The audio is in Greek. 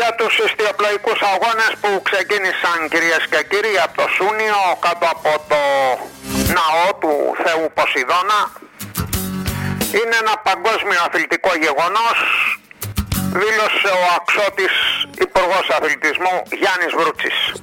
για τους ιστιοπλοϊκούς αγώνες που ξεκίνησαν, κυρίες και κύριοι, από το Σούνιο κάτω από το ναό του Θεού Ποσειδώνα. Είναι ένα παγκόσμιο αθλητικό γεγονός, δήλωσε ο αξιώτης Υπουργός Αθλητισμού Γιάννης Βρούτσης.